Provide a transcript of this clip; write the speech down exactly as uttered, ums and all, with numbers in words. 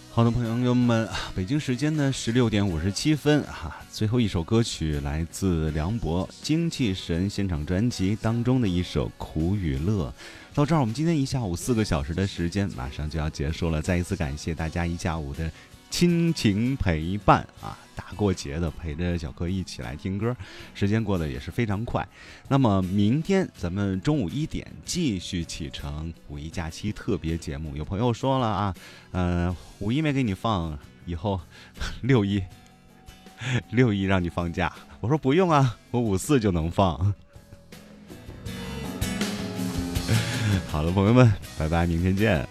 好的，朋友们，北京时间呢十六点五十七分哈，最后一首歌曲来自梁博《精气神》现场专辑当中的一首《苦与乐》。到这儿，我们今天一下午四个小时的时间马上就要结束了，再一次感谢大家一下午的亲情陪伴啊！大过节的陪着小哥一起来听歌，时间过得也是非常快。那么明天咱们中午一点继续启程五一假期特别节目。有朋友说了啊，呃，五一没给你放，以后六一六一让你放假。我说不用啊，我五四就能放。好了，朋友们，拜拜，明天见。